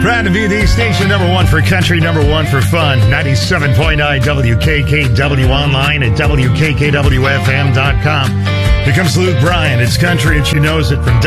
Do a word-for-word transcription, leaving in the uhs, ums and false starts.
Proud to be the station number one for country, number one for fun. ninety-seven point nine W K K W online at W K K W F M dot com. Here comes Luke Bryan. It's country and she knows it from